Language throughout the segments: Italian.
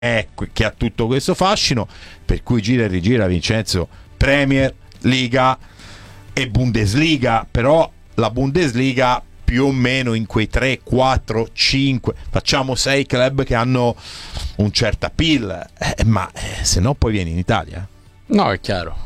che ha tutto questo fascino, per cui gira e rigira, Vincenzo, Premier, Liga e Bundesliga, però la Bundesliga più o meno in quei 3, 4, 5, facciamo 6 club che hanno un certo appeal, ma se no poi vieni in Italia. No, è chiaro.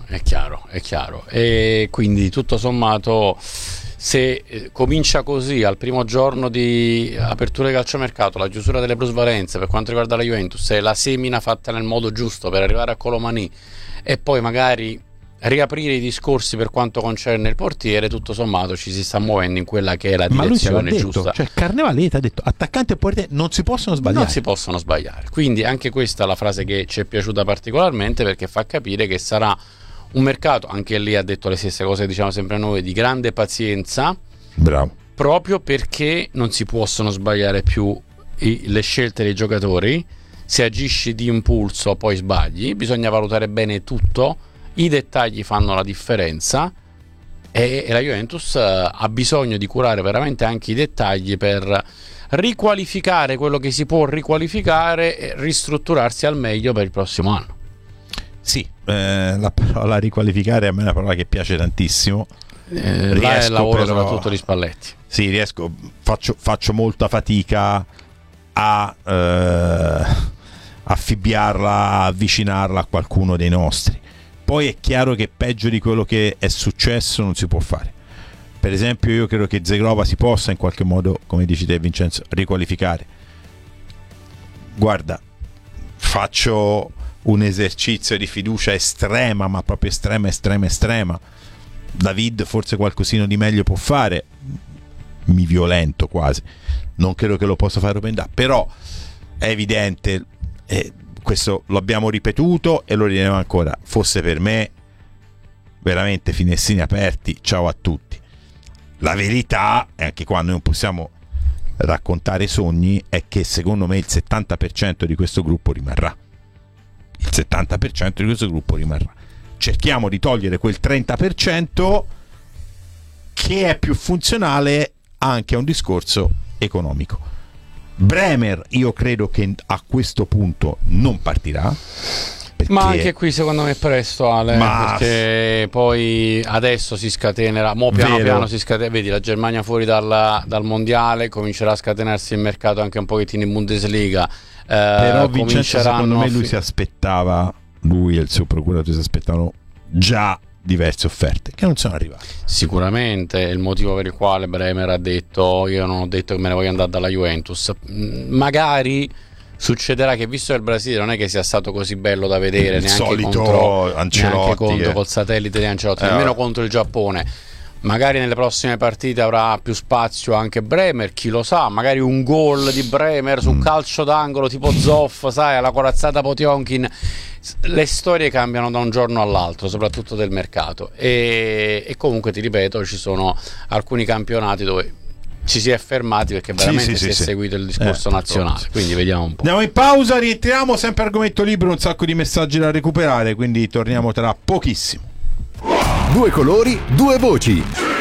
E quindi tutto sommato, se comincia così al primo giorno di apertura di calciomercato, la chiusura delle plusvalenze per quanto riguarda la Juventus, è la semina fatta nel modo giusto per arrivare a Colomani e poi magari riaprire i discorsi per quanto concerne il portiere, tutto sommato ci si sta muovendo in quella che è la direzione giusta. Cioè Carnevaletti ha detto attaccante e portiere non si possono sbagliare. Quindi anche questa è la frase che ci è piaciuta particolarmente, perché fa capire che sarà un mercato, anche lì ha detto le stesse cose che diciamo sempre noi, di grande pazienza. Bravo. Proprio perché non si possono sbagliare più le scelte dei giocatori. Se agisci di impulso poi sbagli, bisogna valutare bene tutto. I dettagli fanno la differenza e la Juventus ha bisogno di curare veramente anche i dettagli per riqualificare quello che si può riqualificare e ristrutturarsi al meglio per il prossimo anno. Sì, la parola riqualificare a me è una parola che piace tantissimo. Là è il lavoro soprattutto di Spalletti. Sì, faccio molta fatica a affibbiarla, a avvicinarla a qualcuno dei nostri. Poi è chiaro che peggio di quello che è successo non si può fare. Per esempio io credo che Zegrova si possa in qualche modo, come dici te Vincenzo, riqualificare. Guarda, faccio un esercizio di fiducia estrema, ma proprio estrema. David forse qualcosino di meglio può fare, mi violento quasi, non credo che lo possa fare Openda, però è evidente, questo lo abbiamo ripetuto e lo ridemo ancora, fosse per me veramente finestrini aperti, ciao a tutti. La verità, e anche qua noi non possiamo raccontare sogni, è che secondo me il 70% di questo gruppo rimarrà. Il 70% di questo gruppo rimarrà. Cerchiamo di togliere quel 30% che è più funzionale anche a un discorso economico. Bremer io credo che a questo punto non partirà, ma anche qui secondo me è presto, Ale, perché poi adesso si scatenerà, piano piano si scatena, vedi la Germania fuori dal mondiale, comincerà a scatenarsi il mercato anche un pochettino in Bundesliga, però Vincenzo secondo me lui e il suo procuratore si aspettavano già diverse offerte che non sono arrivate. Sicuramente il motivo per il quale Bremer ha detto io non ho detto che me ne voglio andare dalla Juventus. Magari succederà che, visto che il Brasile non è che sia stato così bello da vedere, neanche col satellite di Ancelotti, nemmeno contro il Giappone, magari nelle prossime partite avrà più spazio anche Bremer, chi lo sa, magari un gol di Bremer su un calcio d'angolo tipo Zoff, sai, alla corazzata Potionkin. Le storie cambiano da un giorno all'altro, soprattutto del mercato, e comunque ti ripeto, ci sono alcuni campionati dove ci si è fermati perché veramente si è seguito il discorso nazionale, quindi vediamo un po'. Andiamo in pausa, rientriamo, sempre argomento libero, un sacco di messaggi da recuperare, quindi torniamo tra pochissimo. Due colori, due voci.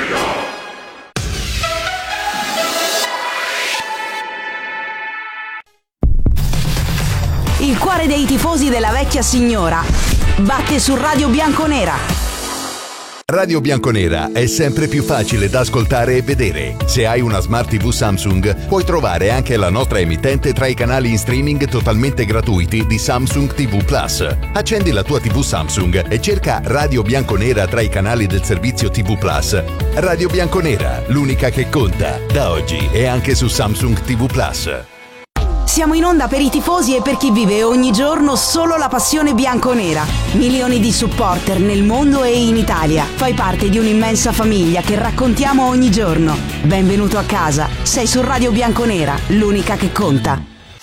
Il cuore dei tifosi della vecchia signora batte su Radio Bianconera. Radio Bianconera è sempre più facile da ascoltare e vedere. Se hai una Smart TV Samsung, puoi trovare anche la nostra emittente tra i canali in streaming totalmente gratuiti di Samsung TV Plus. Accendi la tua TV Samsung e cerca Radio Bianconera tra i canali del servizio TV Plus. Radio Bianconera, l'unica che conta. Da oggi è anche su Samsung TV Plus. Siamo in onda per i tifosi e per chi vive ogni giorno solo la passione bianconera. Milioni di supporter nel mondo e in Italia. Fai parte di un'immensa famiglia che raccontiamo ogni giorno. Benvenuto a casa. Sei su Radio Bianconera, l'unica che conta.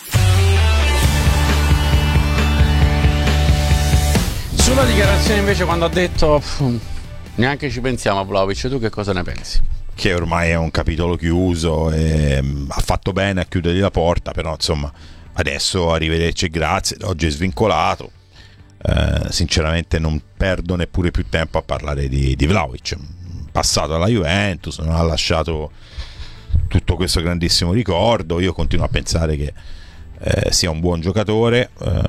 Sulla dichiarazione invece, quando ha detto neanche ci pensiamo a Vlahovic, tu che cosa ne pensi? Che ormai è un capitolo chiuso e ha fatto bene a chiudergli la porta, però insomma adesso arrivederci e grazie, oggi è svincolato, sinceramente non perdo neppure più tempo a parlare di Vlahovic, passato alla Juventus, non ha lasciato tutto questo grandissimo ricordo. Io continuo a pensare che sia un buon giocatore,